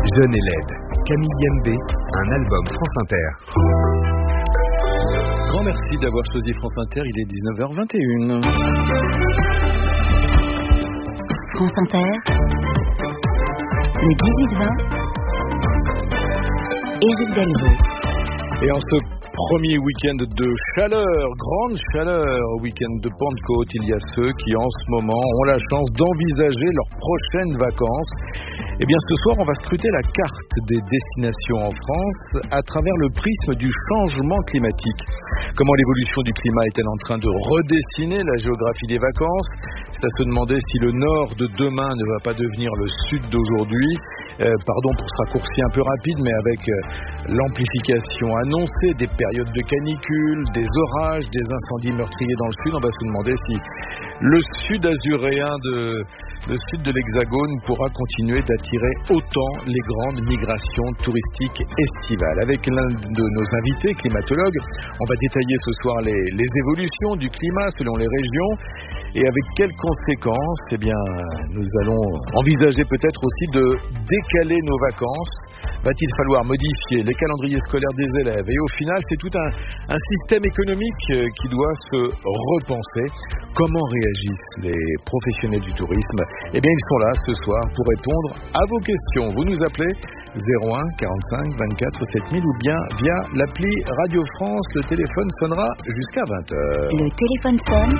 Jeune et laide, Camille Yembe, un album France Inter. Grand merci d'avoir choisi France Inter, il est 19h21. France Inter, le 18-20, Éric Delvaux. Et en ce premier week-end de chaleur, grande chaleur, week-end de Pentecôte, il y a ceux qui en ce moment ont la chance d'envisager leurs prochaines vacances. Eh bien ce soir, on va scruter la carte des destinations en France à travers le prisme du changement climatique. Comment l'évolution du climat est-elle en train de redessiner la géographie des vacances ? C'est à se demander si le nord de demain ne va pas devenir le sud d'aujourd'hui. Pardon pour ce raccourci un peu rapide, mais avec l'amplification annoncée des périodes de canicule, des orages, des incendies meurtriers dans le sud, on va se demander si le sud azuréen le sud de l'Hexagone pourra continuer d'attirer autant les grandes migrations touristiques estivales. Avec l'un de nos invités, climatologue, on va détailler ce soir les évolutions du climat selon les régions et avec quelles conséquences. Eh bien, nous allons envisager peut-être aussi de décaler nos vacances. Va-t-il falloir modifier les calendriers scolaires des élèves? Et au final, c'est tout un système économique qui doit se repenser. Comment réagissent les professionnels du tourisme? Eh bien, ils sont là ce soir pour répondre à vos questions. Vous nous appelez 01 45 24 7000 ou bien via l'appli Radio France. Le téléphone sonnera jusqu'à 20h. Le téléphone sonne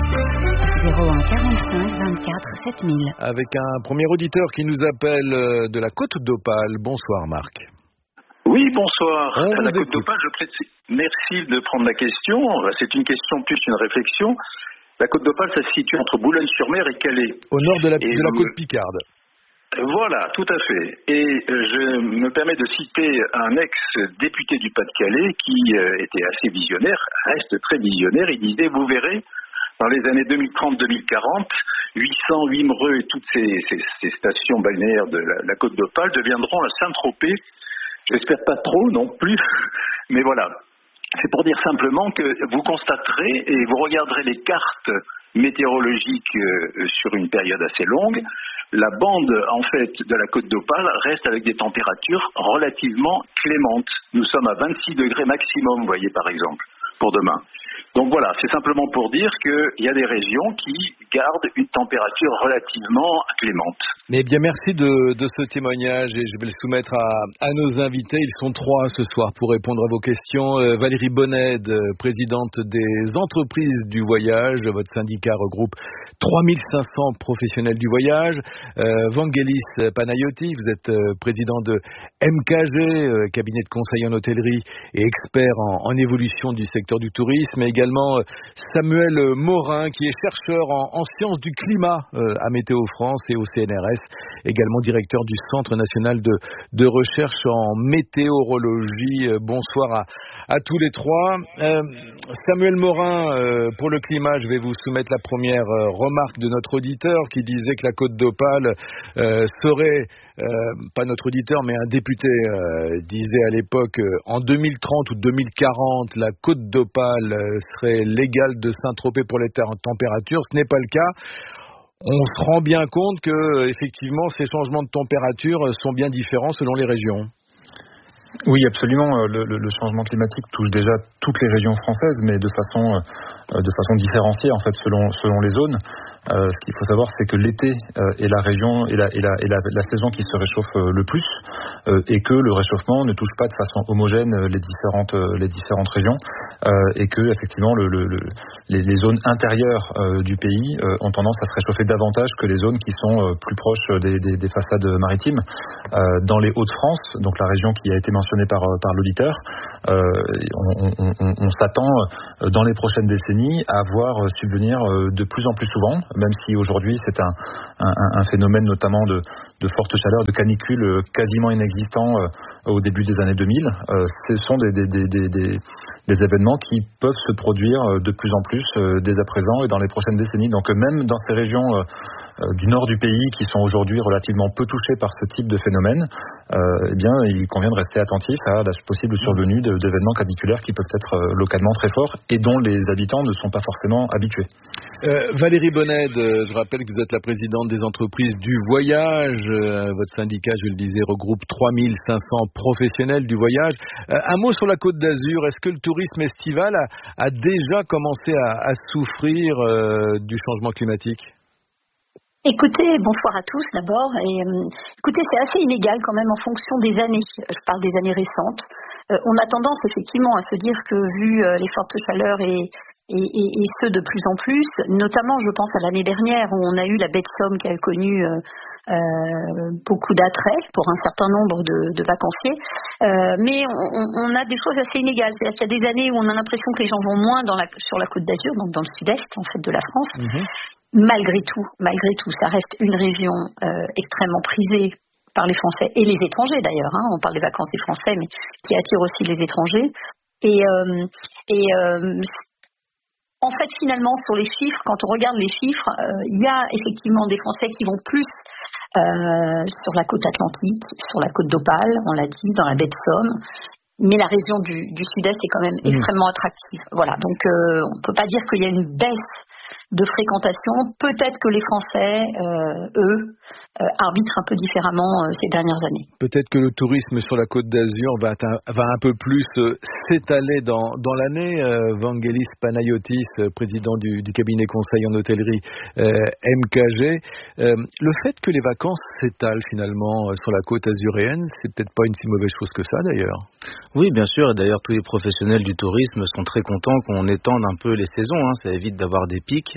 01 45 24 7000. Avec un premier auditeur qui nous appelle de la Côte d'Opale. Bonsoir Marc. Oui, bonsoir. À la Côte d'Opale, merci de prendre la question. C'est une question plus une réflexion. La Côte d'Opale, ça se situe entre Boulogne-sur-Mer et Calais. Au nord de la côte Picarde. Voilà, tout à fait. Et je me permets de citer un ex-député du Pas-de-Calais qui était assez visionnaire, reste très visionnaire. Il disait, vous verrez, dans les années 2030-2040, 800, Wimereux et toutes ces stations balnéaires de la Côte d'Opale deviendront la Saint-Tropez. J'espère pas trop non plus, mais voilà. C'est pour dire simplement que vous constaterez et vous regarderez les cartes météorologiques sur une période assez longue. La bande, en fait, de la Côte d'Opale reste avec des températures relativement clémentes. Nous sommes à 26 degrés maximum, vous voyez, par exemple, pour demain. Donc voilà, c'est simplement pour dire qu'il y a des régions qui gardent une température relativement clémente. Mais bien, merci de ce témoignage et je vais le soumettre à nos invités. Ils sont 3 ce soir pour répondre à vos questions. Valérie Bonnède, présidente des entreprises du voyage. Votre syndicat regroupe 3500 professionnels du voyage. Vangelis Panayoti, vous êtes président de MKG, cabinet de conseil en hôtellerie et expert en évolution du secteur du tourisme. Et également Samuel Morin, qui est chercheur en sciences du climat à Météo France et au CNRS, également directeur du Centre national de recherche en météorologie. Bonsoir à tous les 3. Samuel Morin, pour le climat, je vais vous soumettre la première remarque de notre auditeur qui disait que la Côte d'Opale serait, pas notre auditeur, mais un député disait à l'époque, en 2030 ou 2040, la Côte d'Opale serait l'égale de Saint-Tropez pour les températures. Ce n'est pas le cas. On se rend bien compte que, effectivement, ces changements de température sont bien différents selon les régions. Oui, absolument. Le changement climatique touche déjà toutes les régions françaises, mais de façon différenciée en fait selon les zones. Ce qu'il faut savoir, c'est que l'été est la région et la saison qui se réchauffe le plus, et que le réchauffement ne touche pas de façon homogène les différentes régions, et que effectivement les zones intérieures du pays ont tendance à se réchauffer davantage que les zones qui sont plus proches des façades maritimes. Dans les Hauts-de-France, donc la région qui a été mentionnée par l'auditeur, on s'attend dans les prochaines décennies à voir subvenir de plus en plus souvent, même si aujourd'hui c'est un phénomène notamment de forte chaleur, de canicule quasiment inexistant au début des années 2000. Ce sont des événements qui peuvent se produire de plus en plus dès à présent et dans les prochaines décennies. Donc même dans ces régions du nord du pays qui sont aujourd'hui relativement peu touchées par ce type de phénomène, eh bien il convient de rester attentifs à la possible survenue d'événements caniculaires qui peuvent être localement très forts et dont les habitants ne sont pas forcément habitués. Valérie Bonnède, je rappelle que vous êtes la présidente des entreprises du voyage. Votre syndicat, je le disais, regroupe 3500 professionnels du voyage. Un mot sur la Côte d'Azur. Est-ce que le tourisme estival a déjà commencé à souffrir du changement climatique ? Écoutez, bonsoir à tous d'abord. Écoutez, c'est assez inégal quand même en fonction des années. Je parle des années récentes. On a tendance effectivement à se dire que vu les fortes chaleurs et ce de plus en plus, notamment je pense à l'année dernière où on a eu la baie de Somme qui a connu beaucoup d'attrait pour un certain nombre de vacanciers. Mais on a des choses assez inégales. C'est-à-dire qu'il y a des années où on a l'impression que les gens vont moins sur la Côte d'Azur, donc dans le sud-est en fait de la France. Malgré tout, ça reste une région extrêmement prisée par les Français et les étrangers d'ailleurs. On parle des vacances des Français, mais qui attire aussi les étrangers. En fait, finalement, sur les chiffres, quand on regarde les chiffres, il y a effectivement des Français qui vont plus sur la côte atlantique, sur la côte d'Opale, on l'a dit, dans la baie de Somme. Mais la région du sud-est est quand même extrêmement attractive. Voilà, donc on ne peut pas dire qu'il y a une baisse de fréquentation. Peut-être que les Français, arbitrent un peu différemment ces dernières années. Peut-être que le tourisme sur la Côte d'Azur va un peu plus s'étaler dans l'année. Vangelis Panayotis, président du cabinet conseil en hôtellerie MKG. Le fait que les vacances s'étalent finalement sur la côte azuréenne, c'est peut-être pas une si mauvaise chose que ça d'ailleurs. Oui, bien sûr. D'ailleurs, tous les professionnels du tourisme sont très contents qu'on étende un peu les saisons. Ça évite d'avoir des pics.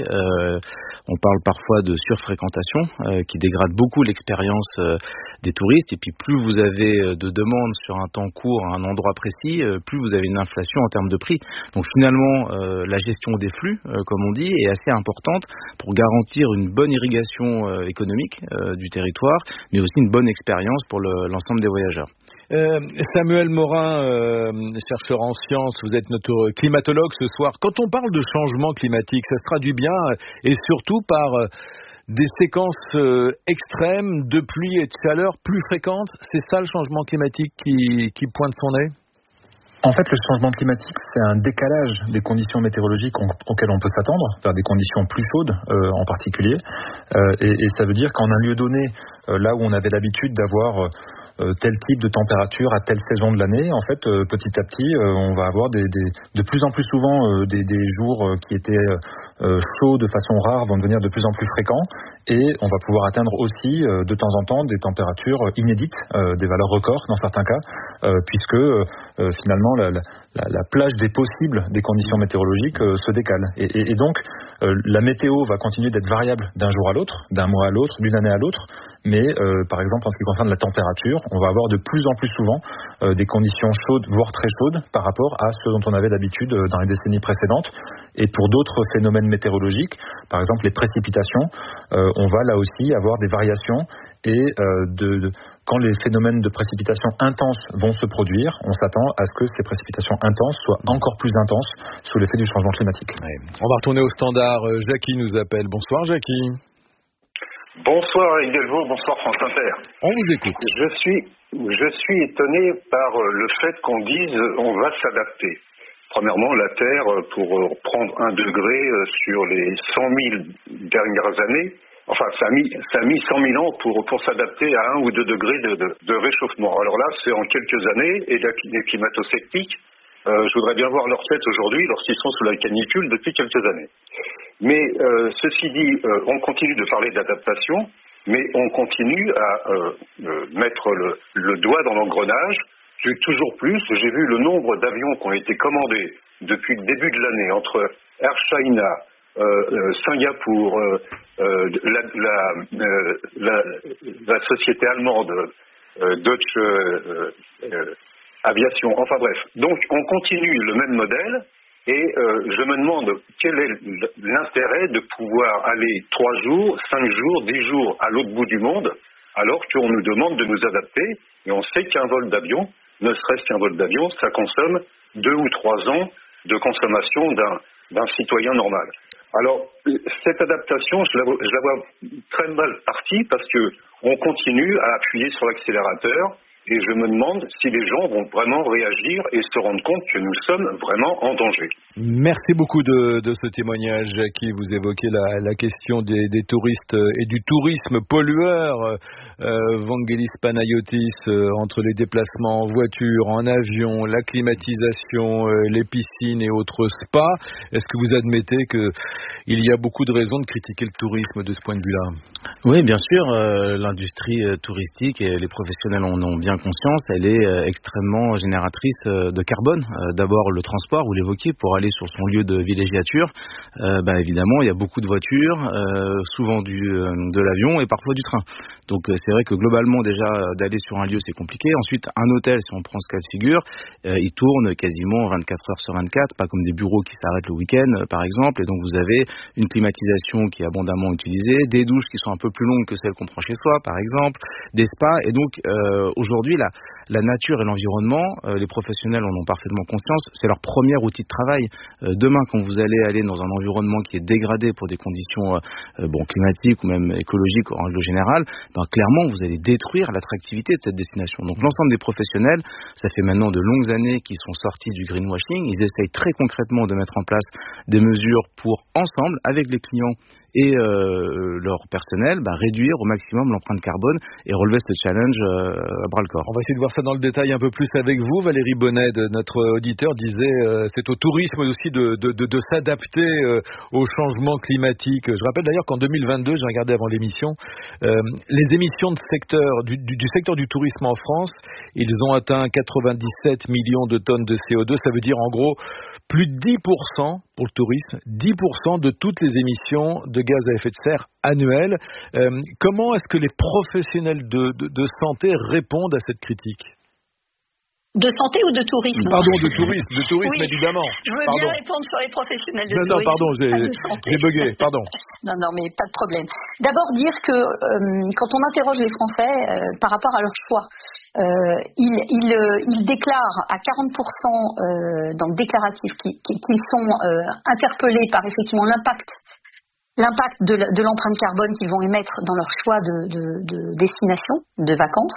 On parle parfois de surfréquentation qui dégrade beaucoup l'expérience des touristes. Et puis, plus vous avez de demandes sur un temps court à un endroit précis, plus vous avez une inflation en termes de prix. Donc, finalement, la gestion des flux, comme on dit, est assez importante pour garantir une bonne irrigation économique du territoire, mais aussi une bonne expérience pour l'ensemble des voyageurs. Samuel Morin, chercheur en sciences, vous êtes notre climatologue ce soir. Quand on parle de changement climatique, ça se traduit bien et surtout par des séquences extrêmes de pluie et de chaleur plus fréquentes. C'est ça le changement climatique qui pointe son nez ? En fait, le changement climatique, c'est un décalage des conditions météorologiques auxquelles on peut s'attendre, vers des conditions plus chaudes en particulier. Et ça veut dire qu'en un lieu donné, là où on avait l'habitude d'avoir tel type de température à telle saison de l'année, en fait, petit à petit, on va avoir de plus en plus souvent des jours qui étaient chauds de façon rare vont devenir de plus en plus fréquents, et on va pouvoir atteindre aussi de temps en temps des températures inédites, des valeurs records dans certains cas, puisque finalement la plage des possibles des conditions météorologiques se décale. Et donc, la météo va continuer d'être variable d'un jour à l'autre, d'un mois à l'autre, d'une année à l'autre, mais par exemple, en ce qui concerne la température, on va avoir de plus en plus souvent des conditions chaudes, voire très chaudes, par rapport à ce dont on avait l'habitude dans les décennies précédentes. Et pour d'autres phénomènes météorologiques, par exemple les précipitations, on va là aussi avoir des variations, et quand les phénomènes de précipitation intenses vont se produire, on s'attend à ce que ces précipitations intenses soient encore plus intenses sous l'effet du changement climatique. Ouais. On va retourner au standard. Jackie nous appelle. Bonsoir Jackie. Bonsoir Eric Delvaux, bonsoir France Inter. On vous écoute. Je suis étonné par le fait qu'on dise on va s'adapter. Premièrement, la Terre, pour prendre 1 degré sur les 100 000 dernières années, enfin, ça a mis 100 000 ans pour s'adapter à 1 ou 2 degrés de réchauffement. Alors là, c'est en quelques années, et les climato-sceptiques, je voudrais bien voir leur tête aujourd'hui lorsqu'ils sont sous la canicule depuis quelques années. Mais ceci dit, on continue de parler d'adaptation, mais on continue à mettre le doigt dans l'engrenage. Toujours plus, j'ai vu le nombre d'avions qui ont été commandés depuis le début de l'année entre Air China, Singapour, la société allemande Deutsche Aviation, enfin bref. Donc on continue le même modèle, et je me demande quel est l'intérêt de pouvoir aller 3 jours, 5 jours, 10 jours à l'autre bout du monde, alors qu'on nous demande de nous adapter, et on sait qu'un vol d'avion, ne serait-ce qu'un vol d'avion, ça consomme 2 ou 3 ans de consommation d'un citoyen normal. Alors, cette adaptation, je la vois très mal partie, parce que on continue à appuyer sur l'accélérateur, Et je me demande si les gens vont vraiment réagir et se rendre compte que nous sommes vraiment en danger. Merci beaucoup de ce témoignage, Jackie. Vous évoquez la question des touristes et du tourisme pollueur. Vangelis Panayotis, entre les déplacements en voiture, en avion, la climatisation, les piscines et autres spas. Est-ce que vous admettez qu'il y a beaucoup de raisons de critiquer le tourisme de ce point de vue-là ? Oui, bien sûr. L'industrie touristique et les professionnels en ont bien conscience. Elle est extrêmement génératrice de carbone. D'abord, le transport, vous l'évoquiez, pour aller sur son lieu de villégiature. Évidemment, il y a beaucoup de voitures, souvent de l'avion et parfois du train. Donc c'est vrai que globalement déjà d'aller sur un lieu c'est compliqué. Ensuite un hôtel, si on prend ce cas de figure, il tourne quasiment 24 heures sur 24, pas comme des bureaux qui s'arrêtent le week-end par exemple. Et donc vous avez une climatisation qui est abondamment utilisée, des douches qui sont un peu plus longues que celles qu'on prend chez soi par exemple, des spas. Et donc aujourd'hui la nature et l'environnement, les professionnels en ont parfaitement conscience, c'est leur premier outil de travail. Demain, quand vous allez aller dans un environnement qui est dégradé pour des conditions climatiques ou même écologiques en règle générale, clairement, vous allez détruire l'attractivité de cette destination. Donc l'ensemble des professionnels, ça fait maintenant de longues années qu'ils sont sortis du greenwashing. Ils essayent très concrètement de mettre en place des mesures pour, ensemble, avec les clients et leur personnel, réduire au maximum l'empreinte carbone et relever ce challenge à bras-le-corps. On va essayer de voir ça dans le détail un peu plus avec vous. Valérie Bonnet, notre auditeur, disait c'est au tourisme aussi de s'adapter au changement climatique. Je rappelle d'ailleurs qu'en 2022, j'ai regardé avant l'émission, les émissions du secteur du tourisme en France, ils ont atteint 97 millions de tonnes de CO2. Ça veut dire en gros plus de 10% pour le tourisme, 10% de toutes les émissions de gaz à effet de serre annuelles. Comment est-ce que les professionnels de santé répondent à cette critique ? De santé ou de tourisme ? Pardon, de tourisme oui, évidemment. Je veux bien répondre sur les professionnels de tourisme. Non, pardon, j'ai bugué, pardon. Non, mais pas de problème. D'abord dire que quand on interroge les Français par rapport à leur choix, ils déclarent à 40% dans le déclaratif qu'ils sont interpellés par effectivement l'impact de l'empreinte carbone qu'ils vont émettre dans leur choix de destination, de vacances.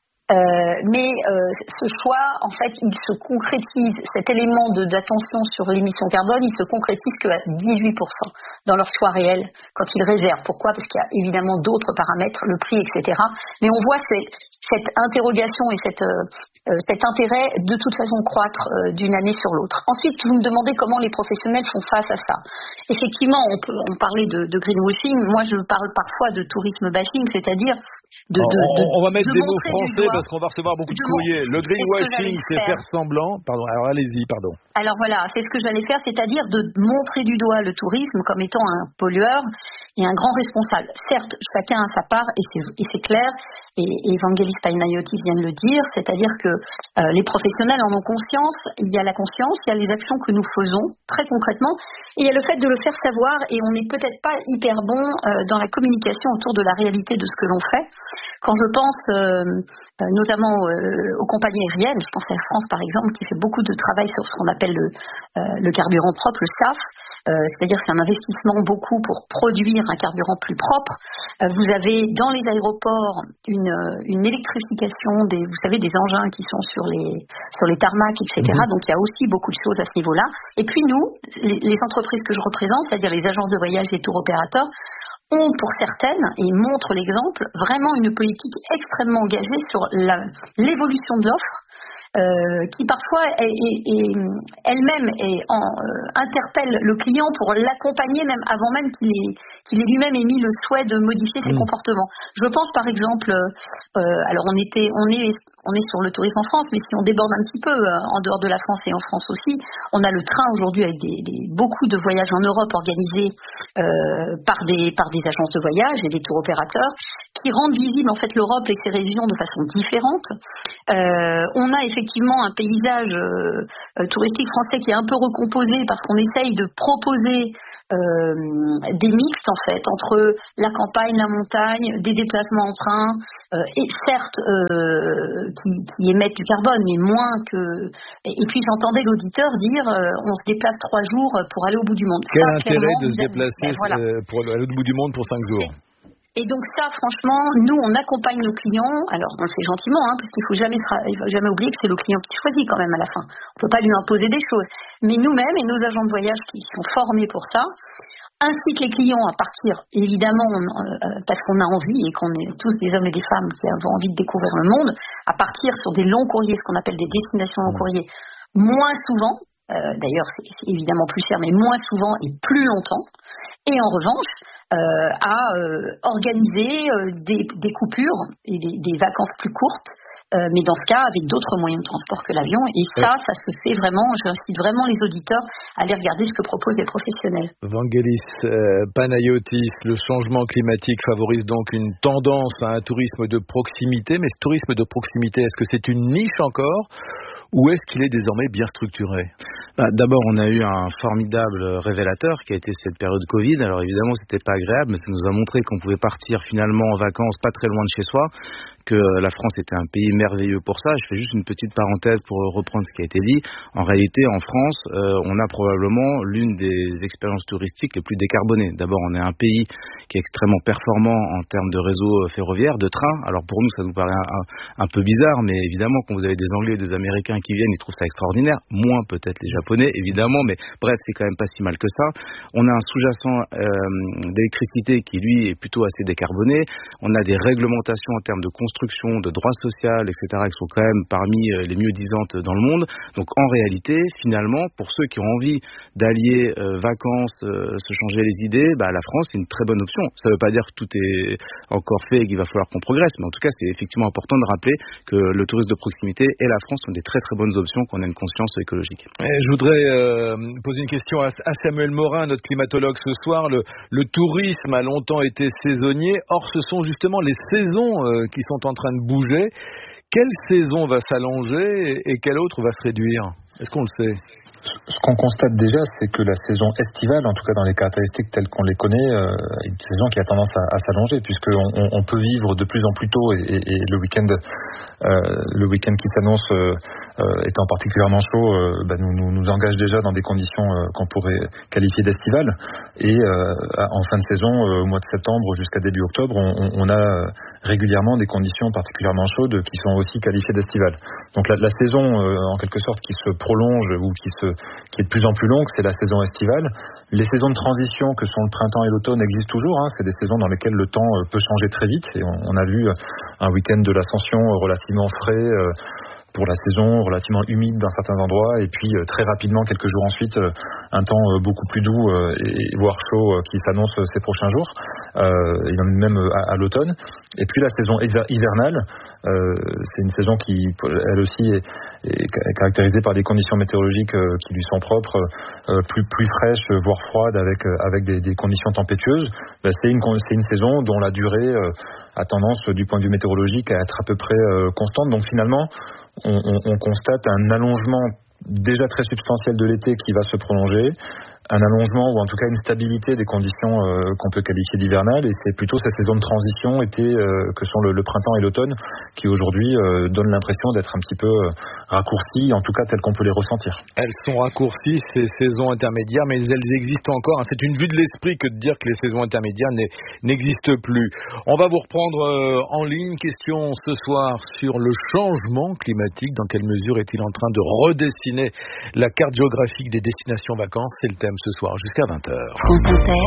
Mais ce choix, en fait, il se concrétise, cet élément d'attention sur l'émission carbone, il se concrétise qu'à 18% dans leur choix réel quand ils réservent. Pourquoi ? Parce qu'il y a évidemment d'autres paramètres, le prix, etc. Mais on voit cette interrogation et cet intérêt de toute façon croître d'une année sur l'autre. Ensuite, vous me demandez comment les professionnels font face à ça. Effectivement, on parlait de greenwashing. Moi, je parle parfois de tourisme bashing, c'est-à-dire on va mettre des mots français parce qu'on va recevoir beaucoup de courriers. Le greenwashing, c'est faire semblant. Pardon, alors allez-y, pardon. Alors voilà, c'est ce que j'allais faire, c'est-à-dire de montrer du doigt le tourisme comme étant un pollueur et un grand responsable. Certes, chacun a sa part et c'est clair, et Vangelis Panayotis vient de le dire, c'est-à-dire que les professionnels en ont conscience, il y a la conscience, il y a les actions que nous faisons très concrètement, et il y a le fait de le faire savoir, et on n'est peut-être pas hyper bon dans la communication autour de la réalité de ce que l'on fait. Quand je pense notamment aux compagnies aériennes, je pense à Air France par exemple, qui fait beaucoup de travail sur ce qu'on appelle le carburant propre, le SAF, c'est-à-dire c'est un investissement beaucoup pour produire un carburant plus propre. Vous avez dans les aéroports une électrification des engins qui sont sur les tarmacs, etc. Donc il y a aussi beaucoup de choses à ce niveau-là. Et puis nous, les entreprises que je représente, c'est-à-dire les agences de voyage et tour opérateurs, ont pour certaines, et montrent l'exemple, vraiment une politique extrêmement engagée sur l'évolution de l'offre, qui parfois elle-même interpelle le client pour l'accompagner même avant même qu'il ait lui-même émis le souhait de modifier ses comportements. Je pense par exemple, alors on est sur le tourisme en France, mais si on déborde un petit peu en dehors de la France et en France aussi, on a le train aujourd'hui avec beaucoup de voyages en Europe organisés par des agences de voyage et des tours opérateurs qui rendent visible en fait l'Europe et ses régions de façon différente. On a effectivement un paysage touristique français qui est un peu recomposé parce qu'on essaye de proposer des mixtes en fait entre la campagne, la montagne, des déplacements en train et certes qui émettent du carbone mais moins que. Et puis j'entendais l'auditeur dire on se déplace 3 jours pour aller au bout du monde. Quel intérêt de se déplacer pour aller au bout du monde pour 5 jours? Et donc ça, franchement, nous, on accompagne nos clients. Alors, on le fait gentiment, parce qu'il faut jamais oublier que c'est le client qui choisit quand même à la fin. On peut pas lui imposer des choses. Mais nous-mêmes et nos agents de voyage qui sont formés pour ça, incitent les clients à partir, évidemment, parce qu'on a envie et qu'on est tous des hommes et des femmes qui avons envie de découvrir le monde, à partir sur des longs courriers, ce qu'on appelle des destinations longs courriers, moins souvent. D'ailleurs, c'est évidemment plus cher, mais moins souvent et plus longtemps. Et en revanche, à organiser des coupures et des vacances plus courtes, mais dans ce cas avec d'autres moyens de transport que l'avion. Et ça se fait vraiment, j'incite vraiment les auditeurs à aller regarder ce que proposent les professionnels. Vangelis Panayotis, le changement climatique favorise donc une tendance à un tourisme de proximité, mais ce tourisme de proximité, est-ce que c'est une niche encore ou est-ce qu'il est désormais bien structuré ? D'abord, on a eu un formidable révélateur qui a été cette période Covid. Alors évidemment, c'était pas agréable, mais ça nous a montré qu'on pouvait partir finalement en vacances pas très loin de chez soi, que la France était un pays merveilleux pour ça. Je fais juste une petite parenthèse pour reprendre ce qui a été dit. En réalité, en France, on a probablement l'une des expériences touristiques les plus décarbonées. D'abord, on est un pays qui est extrêmement performant en termes de réseau ferroviaire, de train. Alors pour nous, ça nous paraît un peu bizarre, mais évidemment, quand vous avez des Anglais et des Américains qui viennent, ils trouvent ça extraordinaire. Moins peut-être les Japonais, évidemment, mais bref, c'est quand même pas si mal que ça. On a un sous-jacent d'électricité qui, lui, est plutôt assez décarboné. On a des réglementations en termes de construction, de droit social, etc., qui sont quand même parmi les mieux disantes dans le monde. Donc en réalité, finalement, pour ceux qui ont envie d'allier vacances, se changer les idées, la France, c'est une très bonne option. Ça ne veut pas dire que tout est encore fait et qu'il va falloir qu'on progresse, mais en tout cas, c'est effectivement important de rappeler que le tourisme de proximité et la France sont des très très bonnes options quand on a une conscience écologique. Je voudrais poser une question à Samuel Morin, notre climatologue ce soir. Le tourisme a longtemps été saisonnier. Or, ce sont justement les saisons qui sont en train de bouger. Quelle saison va s'allonger et quelle autre va se réduire ? Est-ce qu'on le sait ? Ce qu'on constate déjà, c'est que la saison estivale, en tout cas dans les caractéristiques telles qu'on les connaît, est une saison qui a tendance à s'allonger, puisqu'on peut vivre de plus en plus tôt et le week-end qui s'annonce étant particulièrement chaud, nous engage déjà dans des conditions qu'on pourrait qualifier d'estivales. Et en fin de saison, au mois de septembre jusqu'à début octobre, on a régulièrement des conditions particulièrement chaudes qui sont aussi qualifiées d'estivales. Donc la saison, en quelque sorte, qui se prolonge ou qui est de plus en plus longue, c'est la saison estivale. Les saisons de transition que sont le printemps et l'automne existent toujours. C'est des saisons dans lesquelles le temps peut changer très vite. Et on a vu un week-end de l'Ascension relativement frais pour la saison, relativement humide dans certains endroits, et puis très rapidement, quelques jours ensuite, un temps beaucoup plus doux et voire chaud qui s'annonce ces prochains jours. Il y en a même à l'automne. Et puis la saison hivernale, c'est une saison qui, elle aussi, est caractérisée par des conditions météorologiques qui lui sont propres, plus fraîches, voire froides, avec des conditions tempétueuses. C'est une saison dont la durée a tendance, du point de vue météorologique, à être à peu près constante. Donc finalement, on constate un allongement déjà très substantiel de l'été qui va se prolonger, un allongement ou en tout cas une stabilité des conditions qu'on peut qualifier d'hivernales, et c'est plutôt ces saisons de transition été que sont le printemps et l'automne qui aujourd'hui donnent l'impression d'être un petit peu raccourcies, en tout cas telles qu'on peut les ressentir. Elles sont raccourcies, ces saisons intermédiaires, mais elles existent encore. C'est une vue de l'esprit que de dire que les saisons intermédiaires n'existent plus. On va vous reprendre en ligne. Question ce soir sur le changement climatique. Dans quelle mesure est-il en train de redessiner la carte géographique des destinations vacances ? C'est le thème ce soir jusqu'à 20h. France Inter,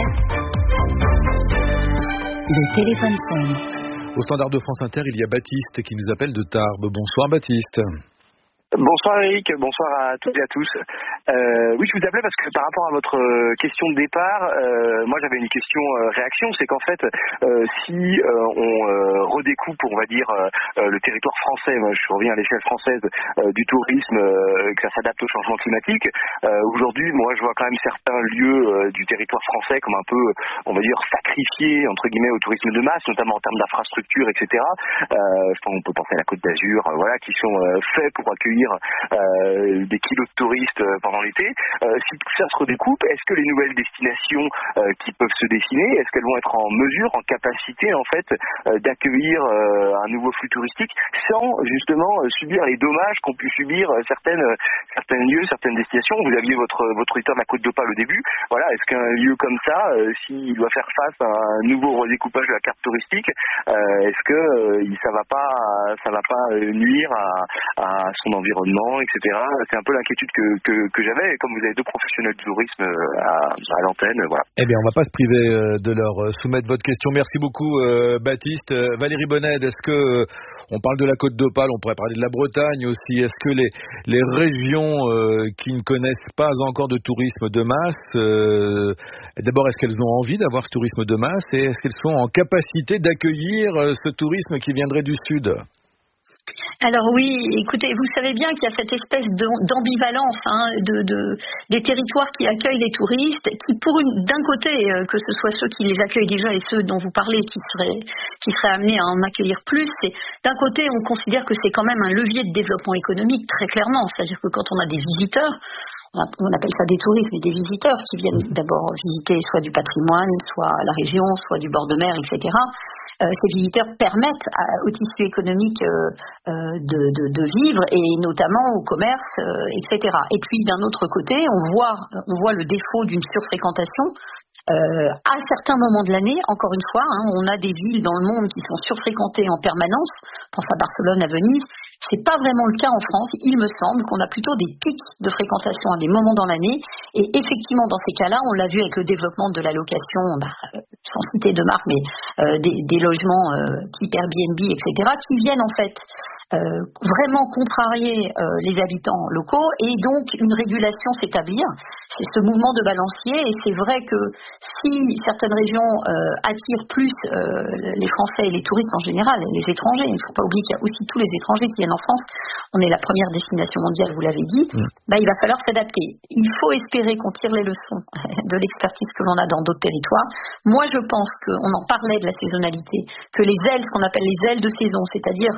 le téléphone sonne. Au standard de France Inter, il y a Baptiste qui nous appelle de Tarbes. Bonsoir Baptiste. Bonsoir Eric, bonsoir à toutes et à tous. Oui, je vous appelais parce que par rapport à votre question de départ, moi j'avais une question réaction, c'est qu'en fait, si on redécoupe, on va dire, le territoire français, moi je reviens à l'échelle française du tourisme, que ça s'adapte au changement climatique, aujourd'hui, moi je vois quand même certains lieux du territoire français comme un peu, on va dire, sacrifiés, entre guillemets, au tourisme de masse, notamment en termes d'infrastructures, etc. Je pense qu'on peut penser à la Côte d'Azur, voilà, qui sont faits pour accueillir accueillir des kilos de touristes pendant l'été. Si tout ça se redécoupe, est-ce que les nouvelles destinations qui peuvent se dessiner, est-ce qu'elles vont être en mesure, en capacité en fait d'accueillir un nouveau flux touristique sans justement subir les dommages qu'ont pu subir certains lieux, certaines destinations? Vous aviez votre auditeur de la Côte d'Opale au début. Voilà, est-ce qu'un lieu comme ça, s'il doit faire face à un nouveau redécoupage de la carte touristique, est-ce que ça va pas nuire à son environnement, etc. C'est un peu l'inquiétude que j'avais. Et comme vous avez deux professionnels du tourisme à l'antenne, voilà. Eh bien, on va pas se priver de leur soumettre votre question. Merci beaucoup, Baptiste. Valérie Bonnède, est-ce que on parle de la Côte d'Opale, on pourrait parler de la Bretagne aussi. Est-ce que les régions qui ne connaissent pas encore de tourisme de masse, d'abord, est-ce qu'elles ont envie d'avoir ce tourisme de masse et est-ce qu'elles sont en capacité d'accueillir ce tourisme qui viendrait du Sud? Alors oui, écoutez, vous savez bien qu'il y a cette espèce d'ambivalence des territoires qui accueillent les touristes, qui d'un côté, que ce soit ceux qui les accueillent déjà et ceux dont vous parlez qui seraient amenés à en accueillir plus, d'un côté on considère que c'est quand même un levier de développement économique très clairement, c'est-à-dire que quand on a des visiteurs, on appelle ça des touristes, mais des visiteurs qui viennent d'abord visiter soit du patrimoine, soit la région, soit du bord de mer, etc. Ces visiteurs permettent au tissu économique de vivre et notamment au commerce, etc. Et puis d'un autre côté, on voit le défaut d'une surfréquentation. À certains moments de l'année, encore une fois, on a des villes dans le monde qui sont surfréquentées en permanence. Je pense à Barcelone, à Venise. C'est pas vraiment le cas en France. Il me semble qu'on a plutôt des pics de fréquentation à des moments dans l'année. Et effectivement, dans ces cas-là, on l'a vu avec le développement de la location, sans citer de marque, mais des logements type Airbnb, etc., qui viennent en fait vraiment contrarier les habitants locaux et donc une régulation s'établir. C'est ce mouvement de balancier et c'est vrai que si certaines régions attirent plus les Français et les touristes en général, les étrangers, il ne faut pas oublier qu'il y a aussi tous les étrangers qui viennent en France, on est la première destination mondiale, vous l'avez dit, il va falloir s'adapter. Il faut espérer qu'on tire les leçons de l'expertise que l'on a dans d'autres territoires. Moi je pense qu'on en parlait de la saisonnalité, que les ailes, ce qu'on appelle les ailes de saison, c'est-à-dire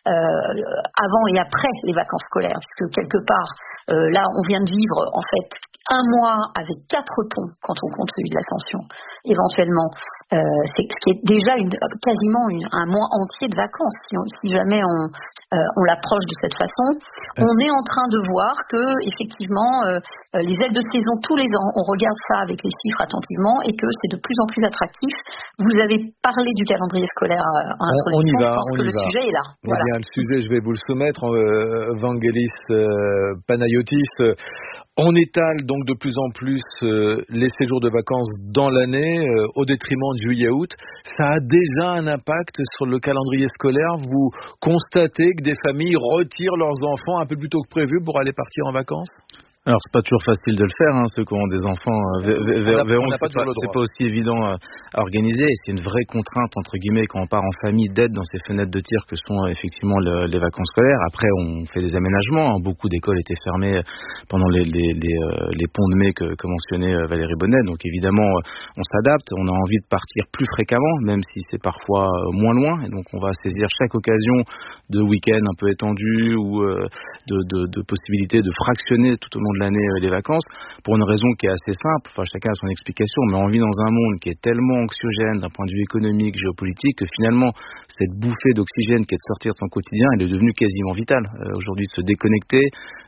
avant et après les vacances scolaires, puisque quelque part, là on vient de vivre en fait un mois avec 4 ponts quand on compte celui de l'Ascension, éventuellement. C'est ce qui est déjà quasiment un mois entier de vacances, si jamais on l'approche de cette façon. On est en train de voir que, effectivement, les ailes de saison tous les ans, on regarde ça avec les chiffres attentivement et que c'est de plus en plus attractif. Vous avez parlé du calendrier scolaire en introduction, je pense que le sujet est là. Voilà. Bien, le sujet, je vais vous le soumettre, Vangelis Panayotis. On étale donc de plus en plus les séjours de vacances dans l'année au détriment de juillet-août. Ça a déjà un impact sur le calendrier scolaire. Vous constatez que des familles retirent leurs enfants un peu plus tôt que prévu pour aller partir en vacances ? Alors c'est pas toujours facile de le faire, ceux qui ont des enfants verront que c'est pas aussi évident à organiser et c'est une vraie contrainte entre guillemets quand on part en famille d'être dans ces fenêtres de tir que sont effectivement les vacances scolaires. Après on fait des aménagements, beaucoup d'écoles étaient fermées pendant les ponts de mai que mentionnait Valérie Bonnède, donc évidemment on s'adapte, on a envie de partir plus fréquemment même si c'est parfois moins loin et donc on va saisir chaque occasion de week-end un peu étendu ou de possibilité de fractionner tout au long de l'année les vacances pour une raison qui est assez simple, chacun a son explication, mais on vit dans un monde qui est tellement anxiogène d'un point de vue économique, géopolitique que finalement cette bouffée d'oxygène qui est de sortir de son quotidien elle est devenue quasiment vitale. Aujourd'hui de se déconnecter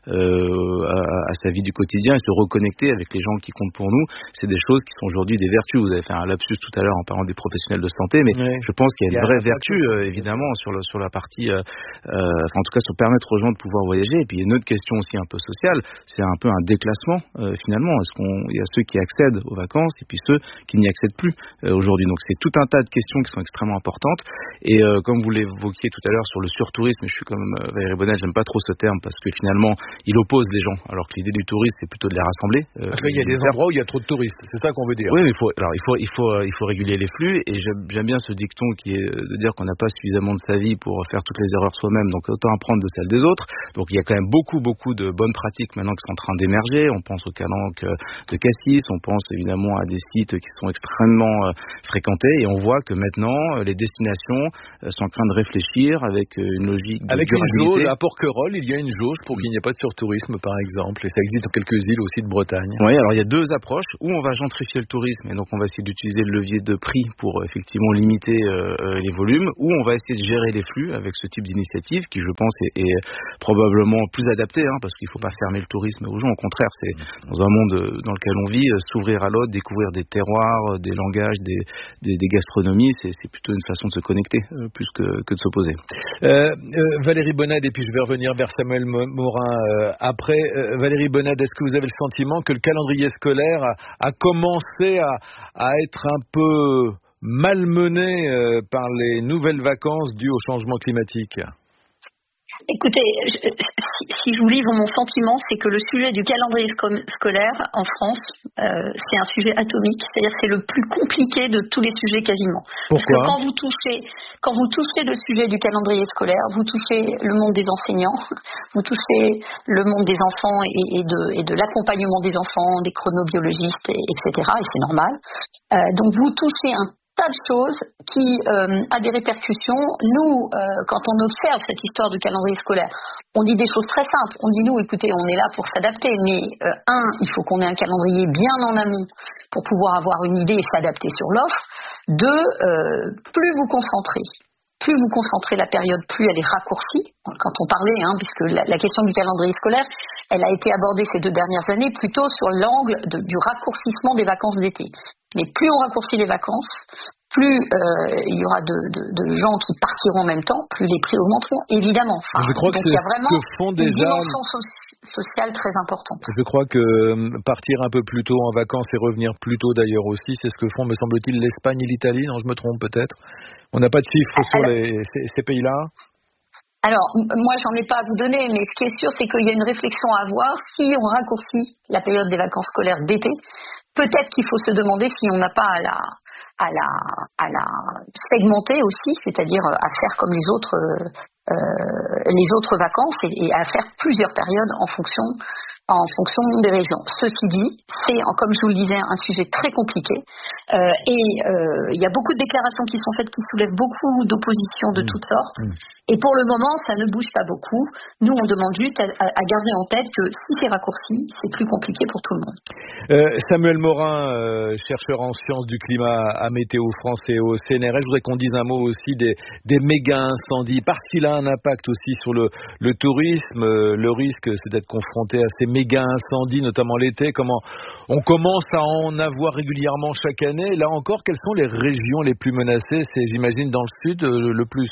à sa vie du quotidien et se reconnecter avec les gens qui comptent pour nous, c'est des choses qui sont aujourd'hui des vertus. Vous avez fait un lapsus tout à l'heure en parlant des professionnels de santé, mais je pense qu'il y a une vraie vertu évidemment sur la partie en tout cas sur permettre aux gens de pouvoir voyager. Et puis il y a une autre question aussi un peu sociale, c'est un peu un déclassement finalement. Il y a ceux qui accèdent aux vacances et puis ceux qui n'y accèdent plus aujourd'hui. Donc c'est tout un tas de questions qui sont extrêmement importantes. Et comme vous l'évoquiez tout à l'heure sur le surtourisme, je suis comme Valérie Bonnède, j'aime pas trop ce terme parce que finalement il oppose les gens, alors que l'idée du tourisme c'est plutôt de les rassembler. Il y a des endroits où il y a trop de touristes, c'est ça qu'on veut dire. Oui, il faut réguler les flux, et j'aime bien ce dicton qui est de dire qu'on n'a pas suffisamment de sa vie pour faire toutes les erreurs soi-même, donc autant apprendre de celles des autres. Donc il y a quand même beaucoup de bonnes pratiques maintenant qui sont en train d'émerger. On pense aux calanques de Cassis, on pense évidemment à des sites qui sont extrêmement fréquentés, et on voit que maintenant les destinations sont en train de réfléchir avec une logique de avec une durabilité. jauge, à Porquerolles, il y a une jauge pour qu'il n'y ait pas de surtourisme par exemple, et ça existe dans quelques îles aussi de Bretagne. Oui, alors il y a deux approches, où on va gentrifier le tourisme, et donc on va essayer d'utiliser le levier de prix pour effectivement limiter les volumes, ou on va essayer de gérer les flux avec ce type d'initiative qui, je pense, est probablement plus adapté, parce qu'il ne faut pas fermer le tourisme aux gens. Au contraire, c'est dans un monde dans lequel on vit, s'ouvrir à l'autre, découvrir des terroirs, des langages, des gastronomies, c'est plutôt une façon de se connecter plus que de s'opposer. Valérie Bonnade, et puis je vais revenir vers Samuel Morin après. Valérie Bonnade, est-ce que vous avez le sentiment que le calendrier scolaire a commencé à être un peu malmené par les nouvelles vacances dues au changement climatique? Écoutez, si je vous livre mon sentiment, c'est que le sujet du calendrier scolaire en France, c'est un sujet atomique, c'est-à-dire c'est le plus compliqué de tous les sujets quasiment. Pourquoi ? Parce que quand vous touchez le sujet du calendrier scolaire, vous touchez le monde des enseignants, vous touchez le monde des enfants et de l'accompagnement des enfants, des chronobiologistes, etc. Et c'est normal. Donc vous touchez un tas de choses qui a des répercussions. Nous, quand on observe cette histoire de calendrier scolaire, on dit des choses très simples. On dit, nous, écoutez, on est là pour s'adapter, mais il faut qu'on ait un calendrier bien en amont pour pouvoir avoir une idée et s'adapter sur l'offre. Plus vous concentrez la période, plus elle est raccourcie. Quand on parlait, puisque la question du calendrier scolaire, elle a été abordée ces 2 dernières années plutôt sur l'angle du raccourcissement des vacances d'été. Mais plus on raccourcit les vacances, plus il y aura de gens qui partiront en même temps, plus les prix augmenteront, évidemment. Je crois que c'est ce que font déjà une dimension sociale très importante. Je crois que partir un peu plus tôt en vacances et revenir plus tôt d'ailleurs aussi, c'est ce que font, me semble-t-il, l'Espagne et l'Italie. Non, je me trompe peut-être. On n'a pas de chiffres sur ces pays-là. Alors, moi, j'en ai pas à vous donner, mais ce qui est sûr, c'est qu'il y a une réflexion à avoir. Si on raccourcit la période des vacances scolaires d'été, peut-être qu'il faut se demander si on n'a pas à la segmenter aussi, c'est-à-dire à faire comme les autres vacances et à faire plusieurs périodes en fonction des régions. Ceci dit, c'est, comme je vous le disais, un sujet très compliqué il y a beaucoup de déclarations qui sont faites qui soulèvent beaucoup d'oppositions de toutes sortes. Et pour le moment, ça ne bouge pas beaucoup. Nous, on demande juste à garder en tête que si c'est raccourci, c'est plus compliqué pour tout le monde. Samuel Morin, chercheur en sciences du climat à Météo France et au CNRS, je voudrais qu'on dise un mot aussi des méga incendies, parce qu'il a un impact aussi sur le tourisme. Le risque, c'est d'être confronté à ces méga incendies, notamment l'été. On commence à en avoir régulièrement chaque année. Là encore, quelles sont les régions les plus menacées? C'est, j'imagine, dans le sud le plus.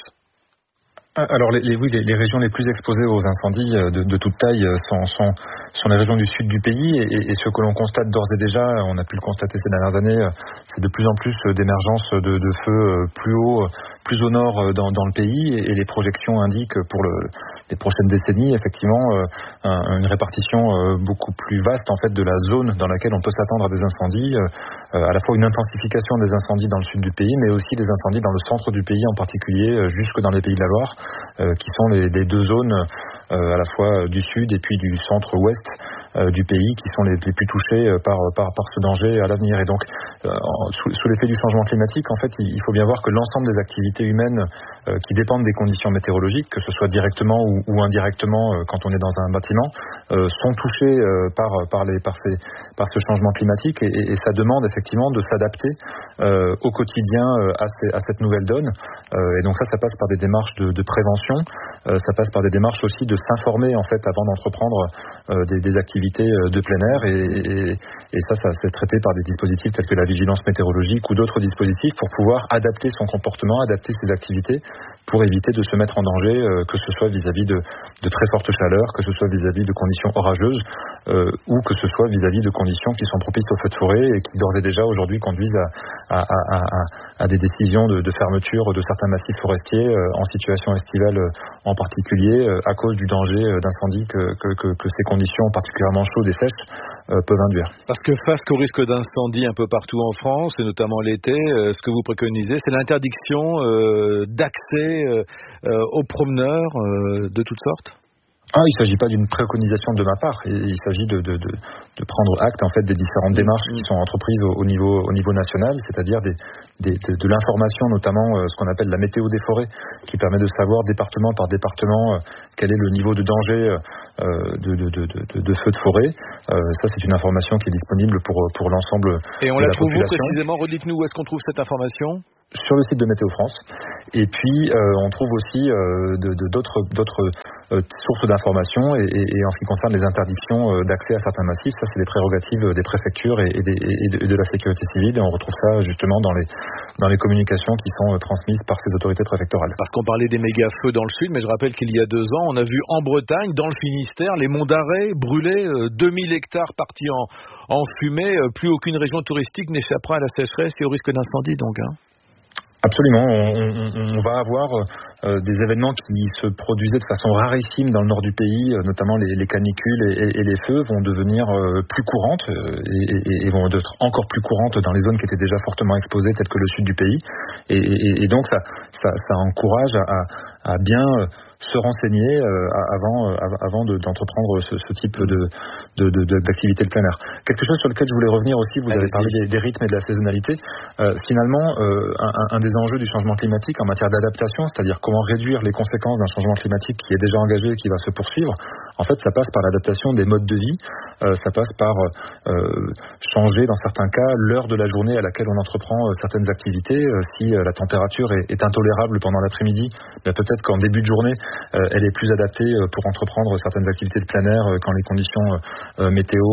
Alors les régions les plus exposées aux incendies de toute taille sont les régions du sud du pays et ce que l'on constate d'ores et déjà, on a pu le constater ces dernières années, c'est de plus en plus d'émergence de feux plus haut, plus au nord dans le pays et les projections indiquent pour les prochaines décennies effectivement une répartition beaucoup plus vaste en fait de la zone dans laquelle on peut s'attendre à des incendies, à la fois une intensification des incendies dans le sud du pays mais aussi des incendies dans le centre du pays en particulier jusque dans les Pays de la Loire. Qui sont les 2 zones à la fois du sud et puis du centre-ouest du pays qui sont les plus touchés par ce danger à l'avenir. Et donc, sous l'effet du changement climatique, en fait, il faut bien voir que l'ensemble des activités humaines qui dépendent des conditions météorologiques, que ce soit directement ou indirectement quand on est dans un bâtiment, sont touchés par ce changement climatique et ça demande effectivement de s'adapter au quotidien à cette nouvelle donne. Et donc ça passe par des démarches de prévention, ça passe par des démarches aussi de s'informer en fait avant d'entreprendre des activités de plein air et ça c'est traité par des dispositifs tels que la vigilance météorologique ou d'autres dispositifs pour pouvoir adapter son comportement, adapter ses activités pour éviter de se mettre en danger, que ce soit vis-à-vis de très fortes chaleurs, que ce soit vis-à-vis de conditions orageuses ou que ce soit vis-à-vis de conditions qui sont propices aux feux de forêt et qui d'ores et déjà aujourd'hui conduisent à des décisions de fermeture de certains massifs forestiers en situation estivale en particulier, à cause du danger d'incendie que ces conditions particulièrement chaudes et sèches peuvent induire. Parce que face au risque d'incendie un peu partout en France, et notamment l'été, ce que vous préconisez, c'est l'interdiction d'accès aux promeneurs de toutes sortes. Il ne s'agit pas d'une préconisation de ma part. Il s'agit de prendre acte en fait des différentes démarches qui sont entreprises au niveau national, c'est-à-dire de l'information, notamment ce qu'on appelle la météo des forêts, qui permet de savoir département par département quel est le niveau de danger de feux de forêt. Ça, c'est une information qui est disponible pour l'ensemble de la population. Et on la trouve où précisément? Redites-nous où est-ce qu'on trouve cette information? Sur le site de Météo France. Et puis, on trouve aussi d'autres sources d'informations et en ce qui concerne les interdictions d'accès à certains massifs, ça c'est des prérogatives des préfectures et de la sécurité civile, et on retrouve ça justement dans les communications qui sont transmises par ces autorités préfectorales. Parce qu'on parlait des méga-feux dans le sud, mais je rappelle qu'il y a 2 ans, on a vu en Bretagne, dans le Finistère, les monts d'Arrée brûler, 2000 hectares partis en fumée. Plus aucune région touristique n'échappera à la sécheresse et au risque d'incendie donc. Absolument, on va avoir des événements qui se produisaient de façon rarissime dans le nord du pays, notamment les canicules et les feux vont devenir plus courantes et vont être encore plus courantes dans les zones qui étaient déjà fortement exposées, telles que le sud du pays. Et donc ça encourage à bien se renseigner avant d'entreprendre ce type d'activité de plein air. Quelque chose sur lequel je voulais revenir aussi, vous avez parlé des rythmes et de la saisonnalité. Finalement, un des enjeux du changement climatique en matière d'adaptation, c'est-à-dire comment réduire les conséquences d'un changement climatique qui est déjà engagé et qui va se poursuivre, en fait, ça passe par l'adaptation des modes de vie, ça passe par changer, dans certains cas, l'heure de la journée à laquelle on entreprend certaines activités. Si la température est intolérable pendant l'après-midi, peut-être qu'en début de journée, elle est plus adaptée pour entreprendre certaines activités de plein air quand les conditions météo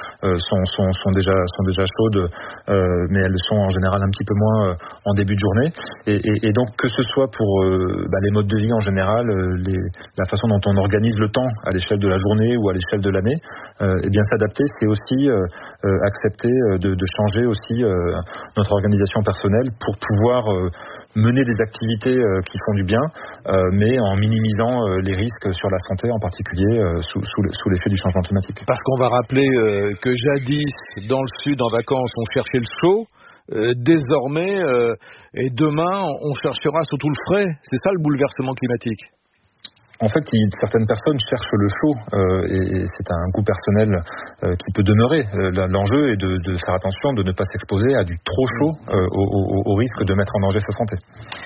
sont déjà chaudes, mais elles le sont en général un petit peu moins en début de journée. Et donc que ce soit pour les modes de vie en général, la façon dont on organise le temps à l'échelle de la journée ou à l'échelle de l'année, bien s'adapter, c'est aussi accepter de changer aussi notre organisation personnelle pour pouvoir mener des activités qui font du bien, mais en minimisant les risques sur la santé, en particulier sous l'effet du changement climatique. Parce qu'on va rappeler que jadis, dans le sud, en vacances, on cherchait le chaud. Désormais et demain, on cherchera surtout le frais. C'est ça le bouleversement climatique. En fait, certaines personnes cherchent le chaud et c'est un goût personnel qui peut demeurer. L'enjeu est de faire attention, de ne pas s'exposer à du trop chaud au risque de mettre en danger sa santé.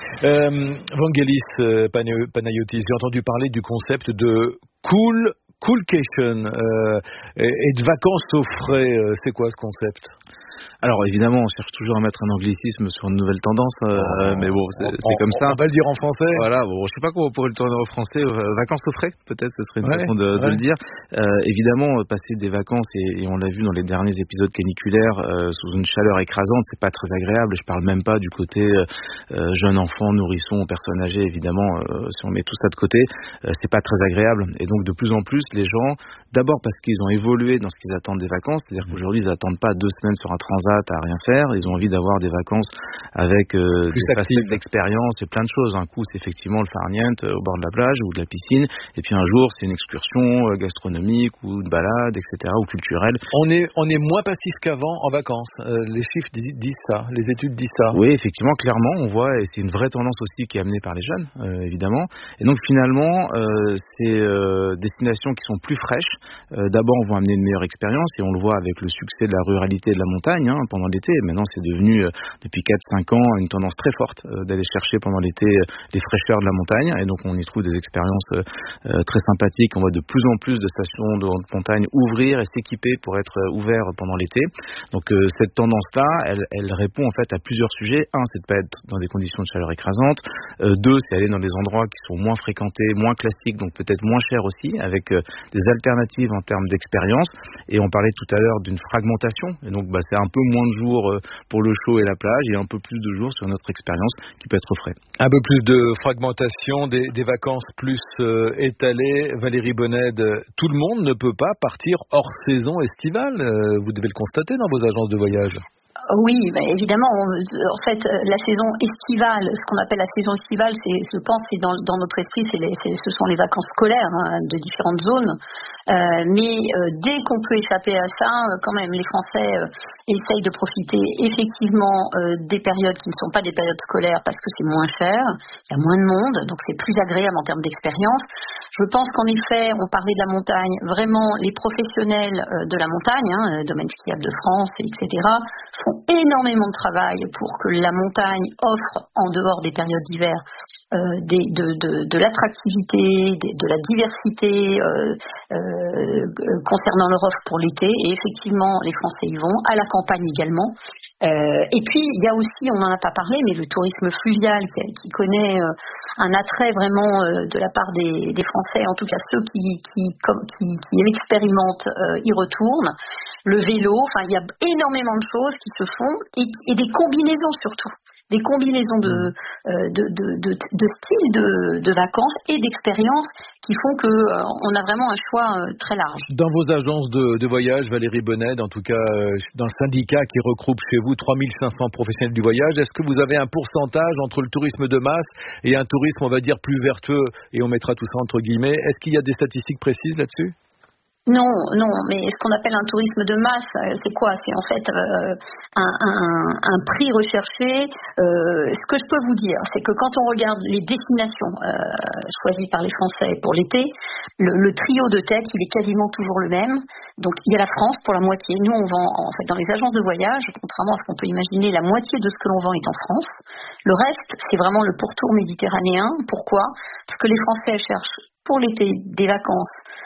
Vangelis Panayotis, j'ai entendu parler du concept de coolcation et de vacances au frais. C'est quoi ce concept ? Alors évidemment, on cherche toujours à mettre un anglicisme sur une nouvelle tendance, mais bon, c'est comme ça. On va le dire en français. Voilà, bon, je sais pas comment on pourrait le tourner en français. Vacances au frais, peut-être, ce serait une façon de le dire. Évidemment, passer des vacances, et on l'a vu dans les derniers épisodes caniculaires, sous une chaleur écrasante, c'est pas très agréable. Je parle même pas du côté jeune enfant, nourrisson, personne âgée, évidemment. Si on met tout ça de côté, c'est pas très agréable. Et donc de plus en plus, les gens, d'abord parce qu'ils ont évolué dans ce qu'ils attendent des vacances, c'est-à-dire qu'aujourd'hui ils attendent pas 2 semaines sur un transat à rien faire, ils ont envie d'avoir des vacances avec des facettes d'expérience et plein de choses. Un coup c'est effectivement le farniente au bord de la plage ou de la piscine, et puis un jour c'est une excursion gastronomique ou une balade, etc., ou culturelle. On est moins passif qu'avant en vacances, les chiffres disent ça, les études disent ça. Oui, effectivement, clairement on voit, et c'est une vraie tendance aussi qui est amenée par les jeunes, évidemment, et donc finalement ces destinations qui sont plus fraîches, d'abord vont amener une meilleure expérience, et on le voit avec le succès de la ruralité et de la montagne pendant l'été. Maintenant c'est devenu depuis 4-5 ans une tendance très forte d'aller chercher pendant l'été les fraîcheurs de la montagne, et donc on y trouve des expériences très sympathiques. On voit de plus en plus de stations de montagne ouvrir et s'équiper pour être ouverts pendant l'été. Donc cette tendance-là, elle répond en fait à plusieurs sujets. Un, c'est de pas être dans des conditions de chaleur écrasantes. Deux, c'est aller dans des endroits qui sont moins fréquentés, moins classiques, donc peut-être moins chers aussi, avec des alternatives en termes d'expérience. Et on parlait tout à l'heure d'une fragmentation, et donc c'est un peu moins de jours pour le chaud et la plage, et un peu plus de jours sur notre expérience qui peut être au frais. Un peu plus de fragmentation, des vacances plus étalées. Valérie Bonnède, tout le monde ne peut pas partir hors saison estivale. Vous devez le constater dans vos agences de voyage. Oui, mais évidemment, en fait, la saison estivale, ce qu'on appelle la saison estivale, je pense, c'est dans notre esprit, ce sont les vacances scolaires de différentes zones. Mais dès qu'on peut échapper à ça, quand même, les Français essayent de profiter effectivement des périodes qui ne sont pas des périodes scolaires parce que c'est moins cher, il y a moins de monde, donc c'est plus agréable en termes d'expérience. Je pense qu'en effet, on parlait de la montagne, vraiment les professionnels de la montagne, domaine skiable de France, etc., font énormément de travail pour que la montagne offre, en dehors des périodes d'hiver, de l'attractivité, de la diversité concernant leur offre pour l'été. Et effectivement, les Français y vont, à la campagne également. Et puis, il y a aussi, on n'en a pas parlé, mais le tourisme fluvial qui connaît un attrait vraiment de la part des Français, en tout cas ceux qui l'expérimentent, y retournent. Le vélo, enfin, il y a énormément de choses qui se font et des combinaisons surtout. Des combinaisons de styles de vacances et d'expériences qui font qu'on a vraiment un choix très large. Dans vos agences de voyage, Valérie Bonnet, en tout cas dans le syndicat qui regroupe chez vous 3500 professionnels du voyage, est-ce que vous avez un pourcentage entre le tourisme de masse et un tourisme, on va dire, plus vertueux, et on mettra tout ça entre guillemets? Est-ce qu'il y a des statistiques précises là-dessus? Non, mais ce qu'on appelle un tourisme de masse, c'est quoi? C'est en fait un prix recherché. Ce que je peux vous dire, c'est que quand on regarde les destinations choisies par les Français pour l'été, le trio de tête, il est quasiment toujours le même. Donc il y a la France pour la moitié. Nous, on vend en fait dans les agences de voyage, contrairement à ce qu'on peut imaginer, la moitié de ce que l'on vend est en France. Le reste, c'est vraiment le pourtour méditerranéen. Pourquoi? Parce que les Français cherchent pour l'été des vacances.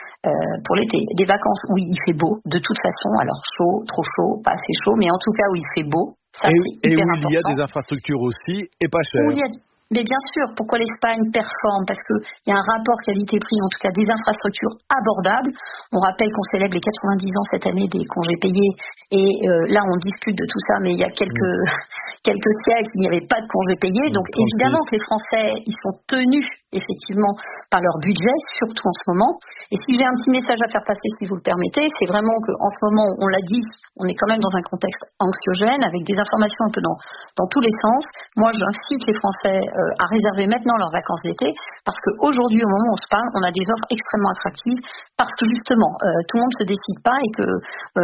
Des vacances où il fait beau, de toute façon, alors chaud, trop chaud, pas assez chaud, mais en tout cas où il fait beau, ça c'est hyper important. Et où il y a des infrastructures aussi, et pas cher. Mais bien sûr, pourquoi l'Espagne performe? Parce qu'il y a un rapport qualité-prix, en tout cas des infrastructures abordables. On rappelle qu'on célèbre les 90 ans cette année des congés payés, et là on discute de tout ça, mais il y a quelques siècles, il n'y avait pas de congés payés, donc évidemment que les Français, ils sont tenus effectivement par leur budget, surtout en ce moment. Et si j'ai un petit message à faire passer, si vous le permettez, c'est vraiment qu'en ce moment, on l'a dit, on est quand même dans un contexte anxiogène, avec des informations un peu dans tous les sens. Moi, j'incite les Français à réserver maintenant leurs vacances d'été, parce qu'aujourd'hui, au moment où on se parle, on a des offres extrêmement attractives, parce que justement, tout le monde ne se décide pas, et que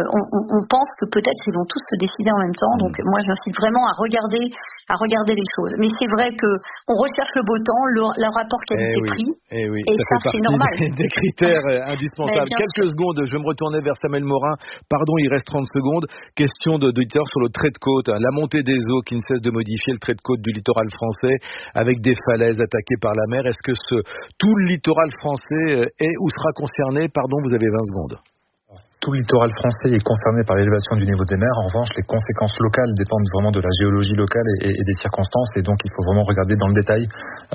on pense que peut-être ils vont tous se décider en même temps. Donc moi, j'incite vraiment à regarder les choses. Mais c'est vrai qu'on recherche le beau temps, le rapport qualité-prix, et ça c'est normal. Des critères indispensables. Quelques secondes, je vais me retourner vers Samuel Morin. Pardon, il reste 30 secondes. Question d'auditeur sur le trait de côte. La montée des eaux qui ne cesse de modifier le trait de côte du littoral français, avec des falaises attaquées par la mer. Est-ce que tout le littoral français est ou sera concerné? Pardon, vous avez 20 secondes. Tout le littoral français est concerné par l'élévation du niveau des mers. En revanche, les conséquences locales dépendent vraiment de la géologie locale et des circonstances. Et donc, il faut vraiment regarder dans le détail,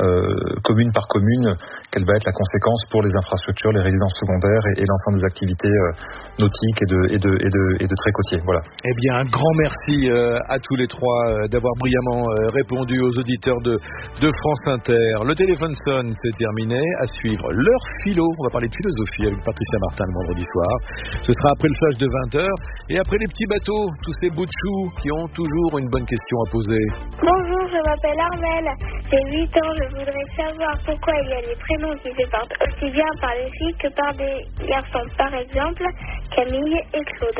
commune par commune, quelle va être la conséquence pour les infrastructures, les résidences secondaires et l'ensemble des activités nautiques et de trait côtier. Voilà. Eh bien, un grand merci à tous les trois d'avoir brillamment répondu aux auditeurs de France Inter. Le téléphone sonne, c'est terminé. À suivre l'heure philo. On va parler de philosophie avec Patricia Martin le vendredi soir. Ce sera après le flash de 20h et après les petits bateaux, tous ces bouts de choux qui ont toujours une bonne question à poser. Bonjour, je m'appelle Armel, j'ai 8 ans, je voudrais savoir pourquoi il y a des prénoms qui se portent aussi bien par les filles que par des garçons, par exemple Camille et Claude.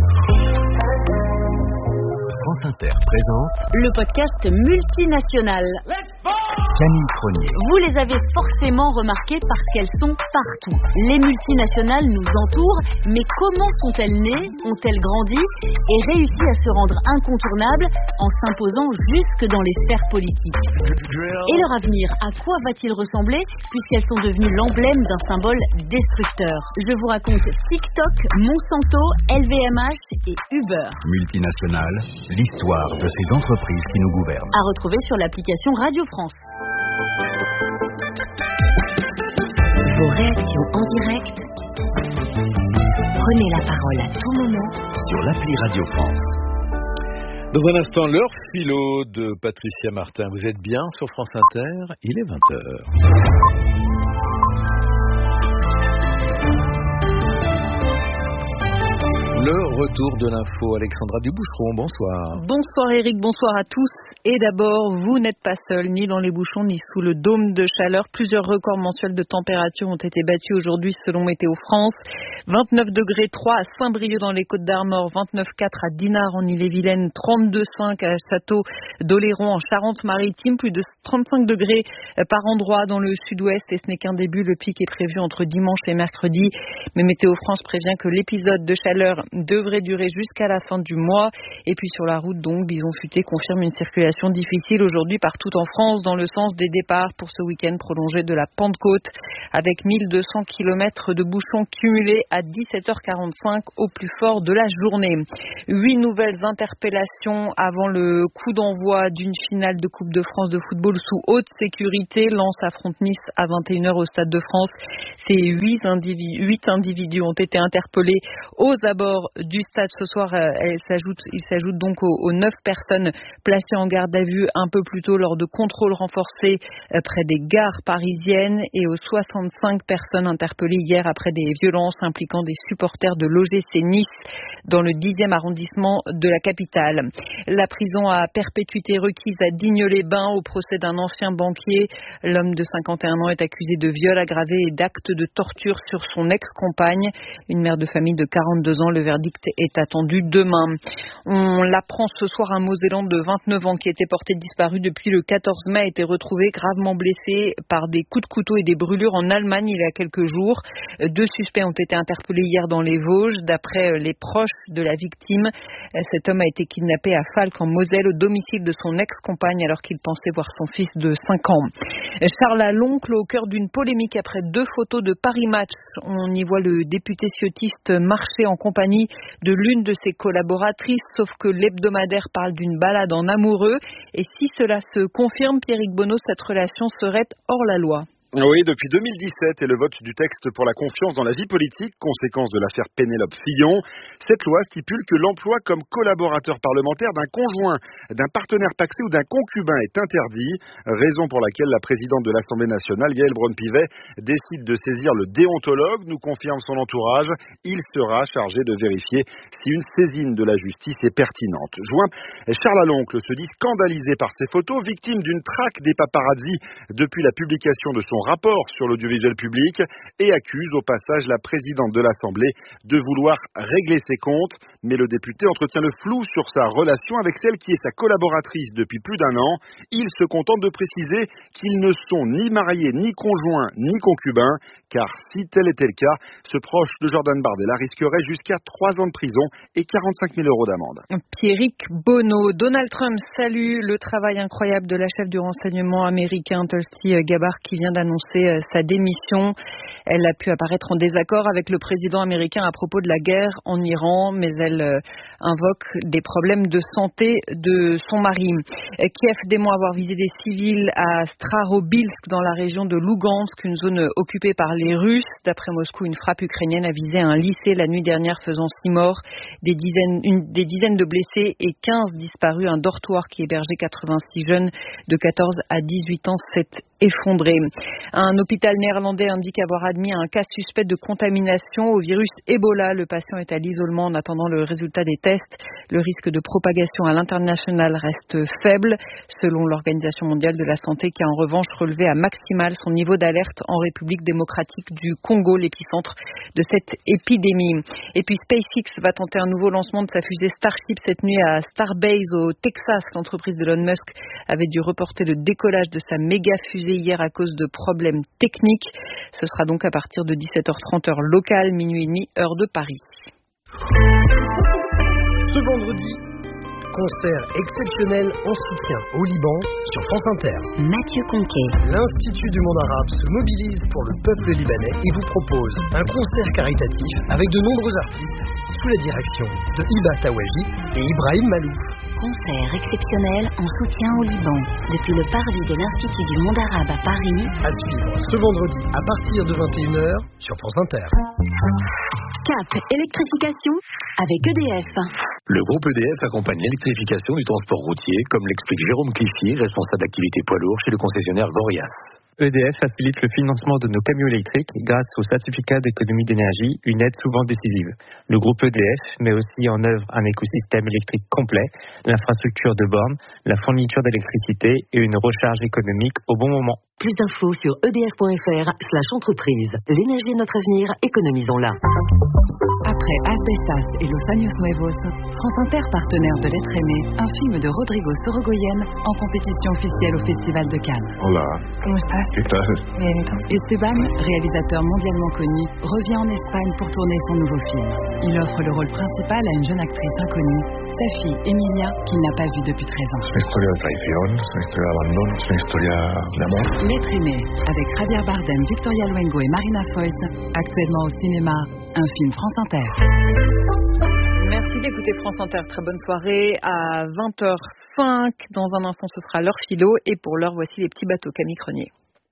France Inter présente le podcast multinational. Camille Cronier. Vous les avez forcément remarquées parce qu'elles sont partout. Les multinationales nous entourent, mais comment sont-elles nées, ont-elles grandi et réussi à se rendre incontournables en s'imposant jusque dans les sphères politiques? Et leur avenir, à quoi va-t-il ressembler puisqu'elles sont devenues l'emblème d'un symbole destructeur? Je vous raconte TikTok, Monsanto, LVMH et Uber. Multinationale, l'histoire de ces entreprises qui nous gouvernent. À retrouver sur l'application Radio France. Vos réactions en direct. Prenez la parole à tout moment sur l'appli Radio France. Dans un instant, l'heure philo de Patricia Martin. Vous êtes bien sur France Inter, il est 20h. Le retour de l'info. Alexandra Duboucheron, bonsoir. Bonsoir Eric, bonsoir à tous. Et d'abord, vous n'êtes pas seul, ni dans les bouchons, ni sous le dôme de chaleur. Plusieurs records mensuels de température ont été battus aujourd'hui selon Météo France. 29 degrés 3 à Saint-Brieuc dans les Côtes-d'Armor, 29,4 à Dinard en Ille-et-Vilaine, 32,5 à Château-d'Oléron en Charente-Maritime, plus de 35 degrés par endroit dans le sud-ouest. Et ce n'est qu'un début, le pic est prévu entre dimanche et mercredi. Mais Météo France prévient que l'épisode de chaleur devrait durer jusqu'à la fin du mois. Et puis sur la route, donc, Bison Futé confirme une circulation difficile aujourd'hui partout en France dans le sens des départs pour ce week-end prolongé de la Pentecôte avec 1200 km de bouchons cumulés à 17h45 au plus fort de la journée. 8 nouvelles interpellations avant le coup d'envoi d'une finale de Coupe de France de football sous haute sécurité. Lens affronte Nice à 21h au Stade de France. Ces 8 individus ont été interpellés aux abords du stade ce soir. Il s'ajoute donc aux 9 personnes placées en garde à vue un peu plus tôt lors de contrôles renforcés près des gares parisiennes et aux 65 personnes interpellées hier après des violences impliquant des supporters de l'OGC Nice dans le 10e arrondissement de la capitale. La prison à perpétuité requise à Digne-les-Bains au procès d'un ancien banquier. L'homme de 51 ans est accusé de viol aggravé et d'actes de torture sur son ex-compagne. Une mère de famille de 42 ans. Le verdict est attendu demain. On l'apprend ce soir, un Mosellan de 29 ans qui était porté disparu depuis le 14 mai a été retrouvé gravement blessé par des coups de couteau et des brûlures en Allemagne il y a quelques jours. 2 suspects ont été interpellés hier dans les Vosges. D'après les proches de la victime, cet homme a été kidnappé à Falques en Moselle au domicile de son ex-compagne alors qu'il pensait voir son fils de 5 ans. Charles Aloncle au cœur d'une polémique après 2 photos de Paris Match. On y voit le député ciotiste marcher en compagnie de l'une de ses collaboratrices, sauf que l'hebdomadaire parle d'une balade en amoureux. Et si cela se confirme, Pierrick Bonneau, cette relation serait hors la loi. Oui, depuis 2017 et le vote du texte pour la confiance dans la vie politique, conséquence de l'affaire Pénélope Fillon, cette loi stipule que l'emploi comme collaborateur parlementaire d'un conjoint, d'un partenaire pacsé ou d'un concubin est interdit, raison pour laquelle la présidente de l'Assemblée nationale, Yaël Braun-Pivet, décide de saisir le déontologue, nous confirme son entourage. Il sera chargé de vérifier si une saisine de la justice est pertinente. Joint, Charles Aloncle se dit scandalisé par ces photos, victime d'une traque des paparazzis depuis la publication de son rapport sur l'audiovisuel public et accuse au passage la présidente de l'Assemblée de vouloir régler ses comptes. Mais le député entretient le flou sur sa relation avec celle qui est sa collaboratrice depuis plus d'1 an. Il se contente de préciser qu'ils ne sont ni mariés, ni conjoints, ni concubins, car si tel était le cas, ce proche de Jordan Bardella risquerait jusqu'à 3 ans de prison et 45 000 € d'amende. Pierrick Bonneau. Donald Trump salue le travail incroyable de la chef du renseignement américain Tulsi Gabbard qui vient d'annoncer sa démission. Elle a pu apparaître en désaccord avec le président américain à propos de la guerre en Iran, mais elle invoque des problèmes de santé de son mari. Kiev dément avoir visé des civils à Starobilsk dans la région de Lugansk, une zone occupée par les Russes. D'après Moscou, une frappe ukrainienne a visé un lycée la nuit dernière faisant 6 morts, des dizaines de blessés et 15 disparus. Un dortoir qui hébergeait 86 jeunes de 14 à 18 ans s'est effondré. Un hôpital néerlandais indique avoir admis un cas suspect de contamination au virus Ebola. Le patient est à l'isolement en attendant le résultat des tests. Le risque de propagation à l'international reste faible, selon l'Organisation mondiale de la santé qui a en revanche relevé à maximal son niveau d'alerte en République démocratique du Congo, l'épicentre de cette épidémie. Et puis SpaceX va tenter un nouveau lancement de sa fusée Starship cette nuit à Starbase au Texas. L'entreprise d'Elon Musk avait dû reporter le décollage de sa méga fusée hier à cause de problèmes techniques. Ce sera donc à partir de 17h30 heure locale, minuit et demi heure de Paris. Ce vendredi, concert exceptionnel en soutien au Liban sur France Inter. Mathieu Conquet. L'Institut du monde arabe se mobilise pour le peuple libanais et vous propose un concert caritatif avec de nombreux artistes sous la direction de Hiba Tawaji et Ibrahim Malouf. Concert exceptionnel en soutien au Liban depuis le parvis de l'Institut du monde arabe à Paris. À suivre ce vendredi à partir de 21h sur France Inter. Cap électrification avec EDF. Le groupe EDF accompagne l'électrification du transport routier, comme l'explique Jérôme Clichy, responsable d'activité poids lourd chez le concessionnaire Gorias. EDF facilite le financement de nos camions électriques grâce au certificat d'économie d'énergie, une aide souvent décisive. Le groupe EDF met aussi en œuvre un écosystème électrique complet, l'infrastructure de bornes, la fourniture d'électricité et une recharge économique au bon moment. Plus d'infos sur edf.fr/entreprise. L'énergie est notre avenir, économisons-la. Après Asbestas et Los Años Nuevos, France Inter, partenaire de L'être aimé, un film de Rodrigo Sorogoyen en compétition officielle au Festival de Cannes. Hola. ¿Cómo estás? ¿Qué tal? Bien. Esteban, réalisateur mondialement connu, revient en Espagne pour tourner son nouveau film. Il offre le rôle principal à une jeune actrice inconnue, sa fille Emilia, qu'il n'a pas vue depuis 13 ans. Es una historia de traición, es una historia de abandono, es una historia de amor. L'être aimé, avec Javier Bardem, Victoria Luengo et Marina Foïs, actuellement au cinéma, un film France Inter. Merci d'écouter France Inter. Très bonne soirée à 20h05. Dans un instant, ce sera l'heure philo. Et pour l'heure, voici les petits bateaux. Camille Crenier.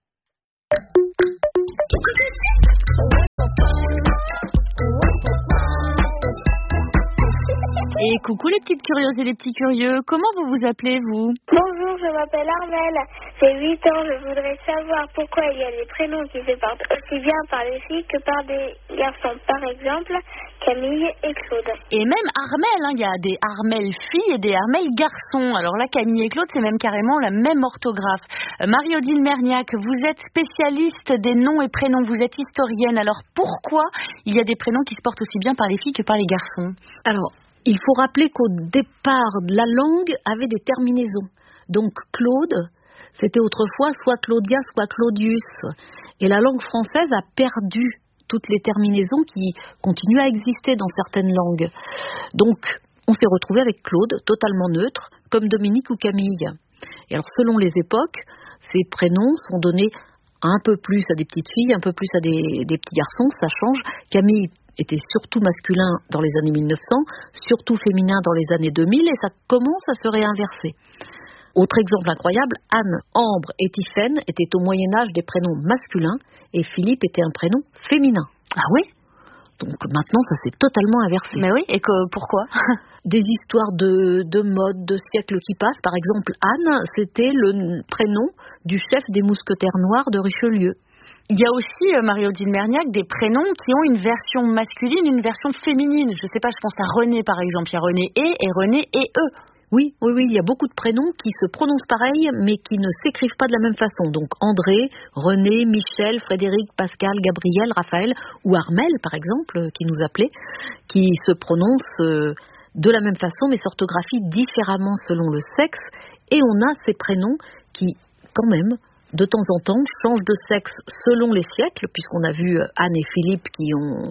Et coucou les petites curieuses et les petits curieux. Comment vous vous appelez, vous? Bonjour, je m'appelle Armel. J'ai 8 ans. Je voudrais savoir pourquoi il y a des prénoms qui se portent aussi bien par les filles que par des garçons. Par exemple, Camille et Claude. Et même Armel, il y a des Armel filles et des Armel garçons. Alors là, Camille et Claude, c'est même carrément la même orthographe. Marie-Odile Merniac, vous êtes spécialiste des noms et prénoms. Vous êtes historienne. Alors pourquoi il y a des prénoms qui se portent aussi bien par les filles que par les garçons? Alors, il faut rappeler qu'au départ, la langue avait des terminaisons. Donc Claude, c'était autrefois soit Claudia, soit Claudius. Et la langue française a perdu toutes les terminaisons qui continuent à exister dans certaines langues. Donc, on s'est retrouvé avec Claude, totalement neutre, comme Dominique ou Camille. Et alors, selon les époques, ces prénoms sont donnés un peu plus à des petites filles, un peu plus à des petits garçons, ça change. Camille était surtout masculin dans les années 1900, surtout féminin dans les années 2000, et ça commence à se réinverser. Autre exemple incroyable, Anne, Ambre et Tiphaine étaient au Moyen-Âge des prénoms masculins, et Philippe était un prénom féminin. Ah oui? Donc maintenant, ça s'est totalement inversé. Mais oui, et pourquoi? Des histoires de mode, de siècles qui passent. Par exemple, Anne, c'était le prénom du chef des mousquetaires noirs de Richelieu. Il y a aussi, Marie-Odile Merniac, des prénoms qui ont une version masculine, une version féminine. Je sais pas, je pense à René par exemple. Il y a René et René et eux. Oui, il y a beaucoup de prénoms qui se prononcent pareil, mais qui ne s'écrivent pas de la même façon. Donc André, René, Michel, Frédéric, Pascal, Gabriel, Raphaël ou Armel, par exemple, qui nous appelait, qui se prononcent de la même façon, mais s'orthographient différemment selon le sexe. Et on a ces prénoms qui, quand même, de temps en temps, changent de sexe selon les siècles, puisqu'on a vu Anne et Philippe qui ont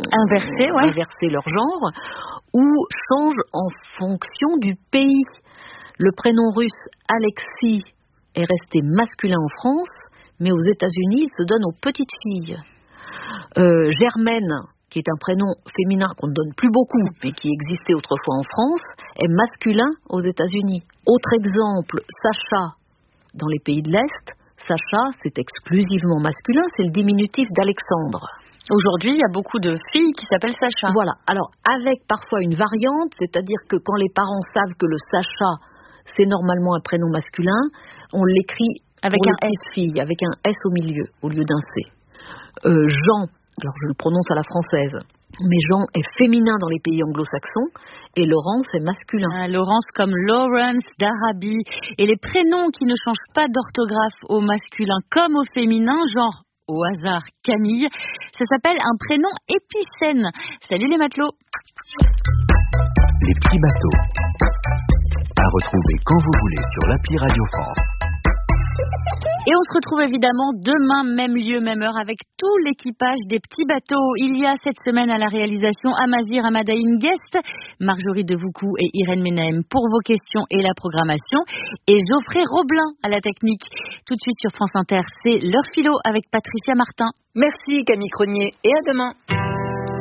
inversé leur genre, ou changent en fonction du pays. Le prénom russe Alexis est resté masculin en France, mais aux États-Unis, il se donne aux petites filles. Germaine, qui est un prénom féminin qu'on ne donne plus beaucoup, mais qui existait autrefois en France, est masculin aux États-Unis. Autre exemple, Sacha, dans les pays de l'Est, Sacha, c'est exclusivement masculin, c'est le diminutif d'Alexandre. Aujourd'hui, il y a beaucoup de filles qui s'appellent Sacha. Voilà, alors avec parfois une variante, c'est-à-dire que quand les parents savent que le Sacha, c'est normalement un prénom masculin, on l'écrit avec un S fille, avec un S au milieu, au lieu d'un C. Jean, alors je le prononce à la française, mais Jean est féminin dans les pays anglo-saxons et Laurence est masculin. Laurence comme Lawrence d'Arabie. Et les prénoms qui ne changent pas d'orthographe au masculin comme au féminin, genre au hasard Camille, ça s'appelle un prénom épicène. Salut les matelots. Les petits bateaux. À retrouver quand vous voulez sur l'appli Radio France. Et on se retrouve évidemment demain, même lieu, même heure, avec tout l'équipage des petits bateaux. Il y a cette semaine à la réalisation Amazir Amadaïn Guest, Marjorie Devoucou et Irène Menahem pour vos questions et la programmation, et Geoffrey Roblin à la technique. Tout de suite sur France Inter, c'est l'heure philo avec Patricia Martin. Merci Camille Crenier et à demain.